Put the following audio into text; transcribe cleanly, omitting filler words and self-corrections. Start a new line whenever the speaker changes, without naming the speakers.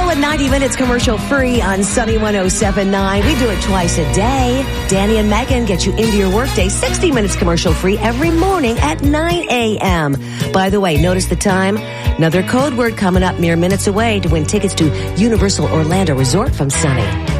at 90 minutes commercial free on Sunny 107.9. We do it twice a day. Danny and Megan get you into your workday 60 minutes commercial free every morning at 9 a.m. By the way, notice the time. Another code word coming up mere minutes away to win tickets to Universal Orlando Resort from Sunny.